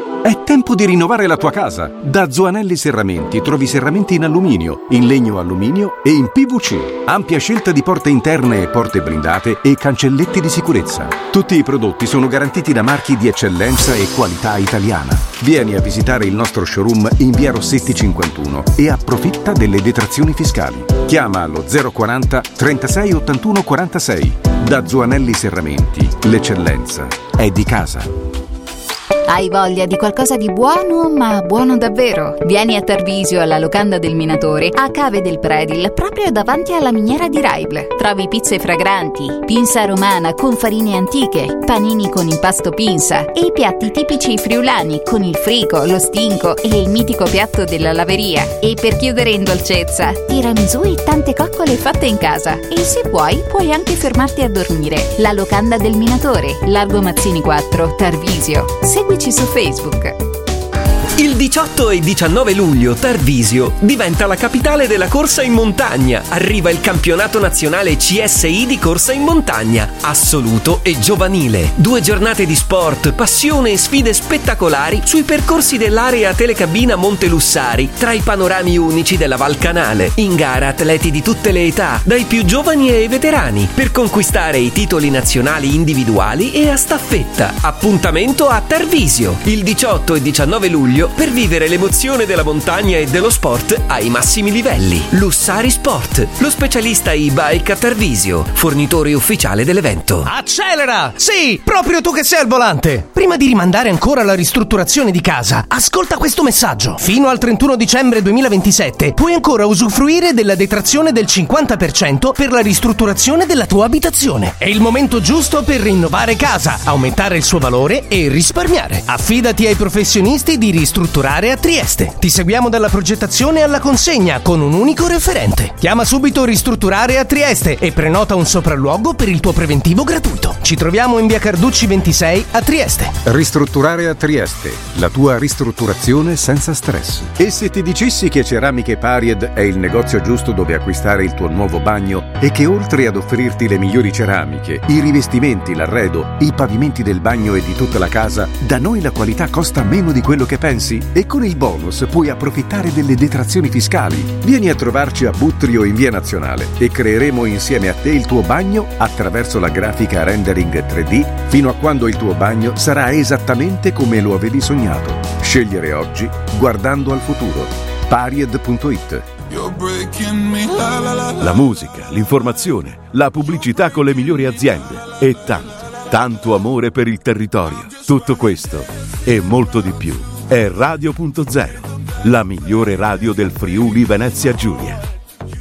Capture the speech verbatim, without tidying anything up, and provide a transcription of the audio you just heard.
È tempo di rinnovare la tua casa. Da Zoanelli Serramenti trovi serramenti in alluminio, in legno alluminio e in P V C. Ampia scelta di porte interne e porte blindate e cancelletti di sicurezza. Tutti i prodotti sono garantiti da marchi di eccellenza e qualità italiana. Vieni a visitare il nostro showroom in via Rossetti cinquantuno e approfitta delle detrazioni fiscali. Chiama allo zero quaranta trentasei ottantuno quarantasei. Da Zoanelli Serramenti, l'eccellenza è di casa. Hai voglia di qualcosa di buono, ma buono davvero? Vieni a Tarvisio alla locanda del Minatore, a Cave del Predil, proprio davanti alla miniera di Raible. Trovi pizze fragranti, pinza romana con farine antiche, panini con impasto pinza e i piatti tipici friulani con il frico, lo stinco e il mitico piatto della laveria. E per chiudere in dolcezza, tiramisù e tante coccole fatte in casa. E se vuoi, puoi anche fermarti a dormire. La locanda del Minatore, Largo Mazzini quattro, Tarvisio. Seguici su Facebook. Il diciotto e diciannove luglio Tarvisio diventa la capitale della corsa in montagna. Arriva il campionato nazionale C S I di corsa in montagna, assoluto e giovanile. Due giornate di sport, passione e sfide spettacolari sui percorsi dell'area telecabina Monte Lussari, tra i panorami unici della Val Canale. In gara atleti di tutte le età, dai più giovani ai veterani, per conquistare i titoli nazionali individuali e a staffetta. Appuntamento a Tarvisio, il diciotto e diciannove luglio, per vivere l'emozione della montagna e dello sport ai massimi livelli. Lussari Sport, lo specialista e-bike a Tarvisio, fornitore ufficiale dell'evento. Accelera! Sì, proprio tu che sei al volante! Prima di rimandare ancora la ristrutturazione di casa, ascolta questo messaggio. Fino al trentuno dicembre duemilaventisette puoi ancora usufruire della detrazione del cinquanta per cento per la ristrutturazione della tua abitazione. È il momento giusto per rinnovare casa, aumentare il suo valore e risparmiare. Affidati ai professionisti di ristrutturare a Trieste. Ti seguiamo dalla progettazione alla consegna con un unico referente. Chiama subito Ristrutturare a Trieste e prenota un sopralluogo per il tuo preventivo gratuito. Ci troviamo in via Carducci ventisei a Trieste. Ristrutturare a Trieste, la tua ristrutturazione senza stress. E se ti dicessi che Ceramiche Paried è il negozio giusto dove acquistare il tuo nuovo bagno e che oltre ad offrirti le migliori ceramiche, i rivestimenti, l'arredo, i pavimenti del bagno e di tutta la casa, da noi la qualità costa meno di quello che pensi? E con il bonus puoi approfittare delle detrazioni fiscali. Vieni a trovarci a Buttrio in via Nazionale e creeremo insieme a te il tuo bagno attraverso la grafica rendering tre D fino a quando il tuo bagno sarà esattamente come lo avevi sognato. Scegliere oggi guardando al futuro. Paried punto it. La musica, l'informazione, la pubblicità con le migliori aziende e tanto, tanto amore per il territorio. Tutto questo e molto di più è Radio punto zero, la migliore radio del Friuli Venezia Giulia.